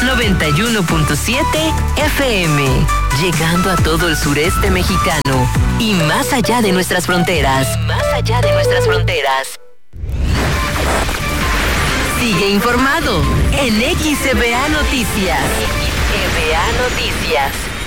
91.7 FM, llegando a todo el sureste mexicano y más allá de nuestras fronteras. Sigue informado en XBA Noticias. XBA Noticias.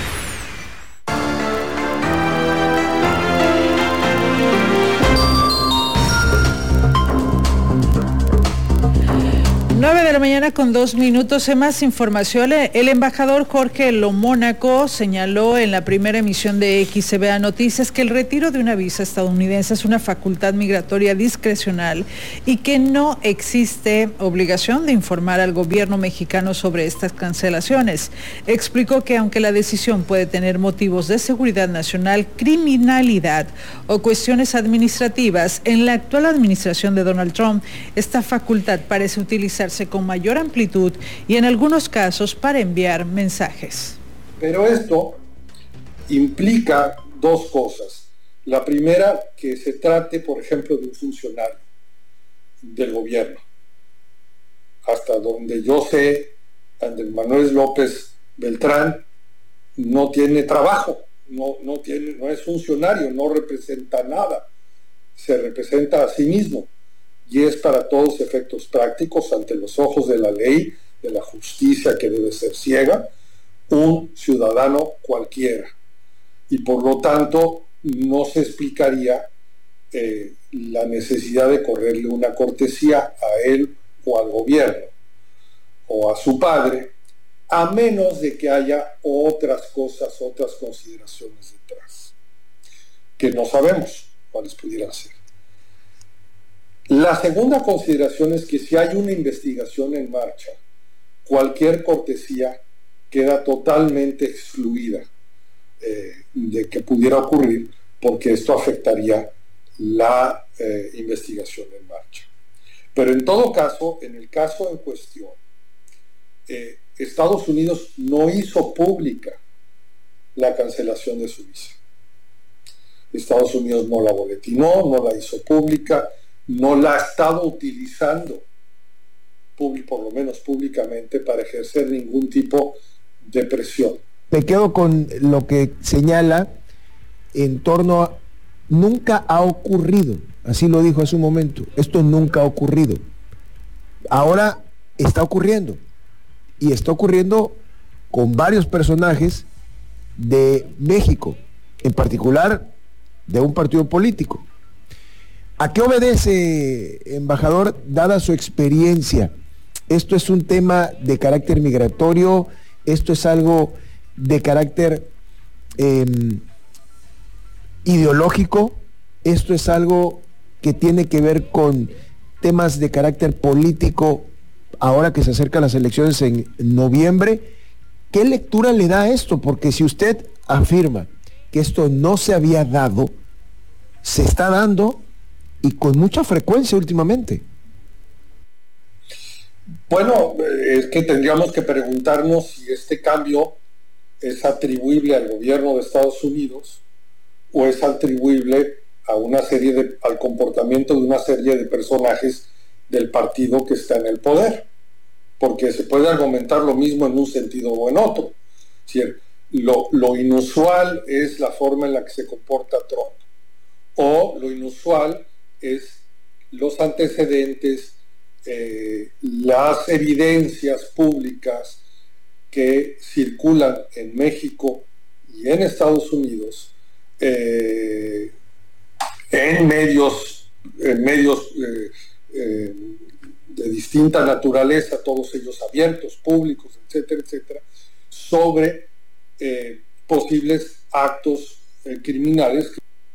9:02 a.m. En más información, el embajador Jorge Lomónaco señaló en la primera emisión de XBA Noticias que el retiro de una visa estadounidense es una facultad migratoria discrecional y que no existe obligación de informar al gobierno mexicano sobre estas cancelaciones. Explicó que aunque la decisión puede tener motivos de seguridad nacional, criminalidad o cuestiones administrativas, en la actual administración de Donald Trump, esta facultad parece utilizarse con mayor amplitud y en algunos casos para enviar mensajes. Pero esto implica dos cosas. La primera, que se trate, por ejemplo, de un funcionario del gobierno. Hasta donde yo sé, Andrés Manuel López Beltrán no tiene trabajo, no es funcionario, no representa nada, se representa a sí mismo. Y es para todos efectos prácticos, ante los ojos de la ley, de la justicia que debe ser ciega, un ciudadano cualquiera. Y por lo tanto no se explicaría la necesidad de correrle una cortesía a él o al gobierno o a su padre, a menos de que haya otras cosas, otras consideraciones detrás, que no sabemos cuáles pudieran ser. La segunda consideración es que si hay una investigación en marcha, cualquier cortesía queda totalmente excluida de que pudiera ocurrir, porque esto afectaría la investigación en marcha. Pero en todo caso, en el caso en cuestión, Estados Unidos no hizo pública la cancelación de su visa. Estados Unidos no la boletinó, no la hizo pública, no la ha estado utilizando, por lo menos públicamente, para ejercer ningún tipo de presión. Me quedo con lo que señala en torno a nunca ha ocurrido, así lo dijo hace un momento, esto nunca ha ocurrido. Ahora está ocurriendo, y está ocurriendo con varios personajes de México, en particular de un partido político. ¿A qué obedece, embajador, dada su experiencia? ¿Esto es un tema de carácter migratorio? ¿Esto es algo de carácter ideológico? ¿Esto es algo que tiene que ver con temas de carácter político ahora que se acercan las elecciones en noviembre? ¿Qué lectura le da a esto? Porque si usted afirma que esto no se había dado, se está dando y con mucha frecuencia últimamente. Bueno, es que tendríamos que preguntarnos si este cambio es atribuible al gobierno de Estados Unidos o es atribuible a al comportamiento de una serie de personajes del partido que está en el poder, porque se puede argumentar lo mismo en un sentido o en otro. Es decir, lo inusual es la forma en la que se comporta Trump, o lo inusual es los antecedentes, las evidencias públicas que circulan en México y en Estados Unidos, en medios de distinta naturaleza, todos ellos abiertos, públicos, etcétera, etcétera, sobre posibles actos criminales.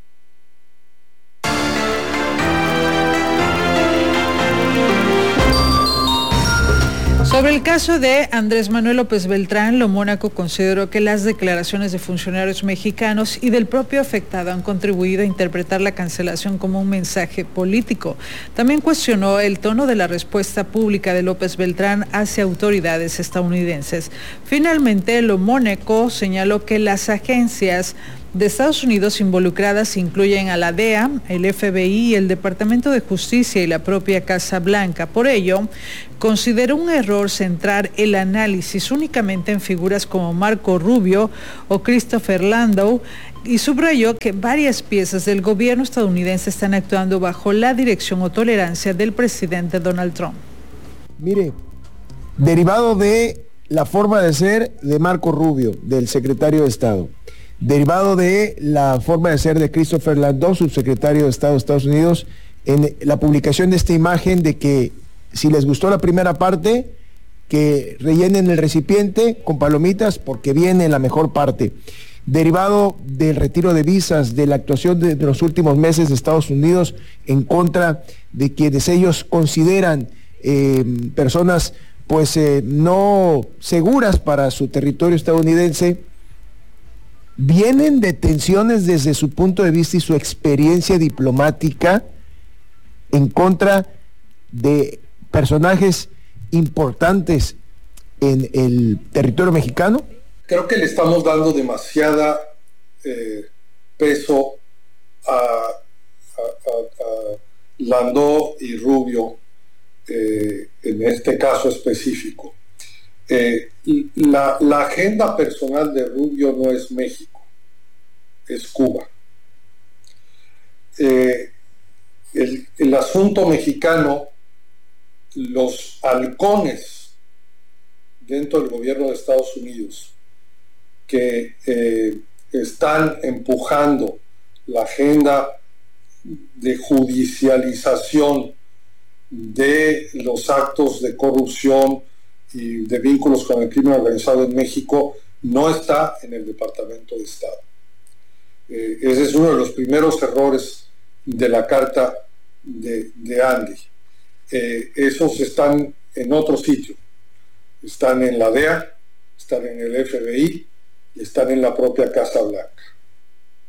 Sobre el caso de Andrés Manuel López Beltrán, Lomónaco consideró que las declaraciones de funcionarios mexicanos y del propio afectado han contribuido a interpretar la cancelación como un mensaje político. También cuestionó el tono de la respuesta pública de López Beltrán hacia autoridades estadounidenses. Finalmente, Lomónaco señaló que las agencias de Estados Unidos involucradas incluyen a la DEA, el FBI, el Departamento de Justicia y la propia Casa Blanca. Por ello, consideró un error centrar el análisis únicamente en figuras como Marco Rubio o Christopher Landau, y subrayó que varias piezas del gobierno estadounidense están actuando bajo la dirección o tolerancia del presidente Donald Trump. Mire, derivado de la forma de ser de Marco Rubio, del secretario de Estado, derivado de la forma de ser de Christopher Landau, subsecretario de Estado de Estados Unidos, en la publicación de esta imagen de que si les gustó la primera parte, que rellenen el recipiente con palomitas porque viene la mejor parte. Derivado del retiro de visas, de la actuación de los últimos meses de Estados Unidos en contra de quienes ellos consideran personas pues no seguras para su territorio estadounidense, vienen detenciones desde su punto de vista y su experiencia diplomática en contra de personajes importantes en el territorio mexicano. Creo que le estamos dando demasiada peso a Landau y Rubio en este caso específico. La agenda personal de Rubio no es México, es Cuba. El asunto mexicano, los halcones dentro del gobierno de Estados Unidos que están empujando la agenda de judicialización de los actos de corrupción y de vínculos con el crimen organizado en México no está en el Departamento de Estado. Ese es uno de los primeros errores de la carta de Andy. Esos están en otro sitio, están en la DEA, están en el FBI y están en la propia Casa Blanca.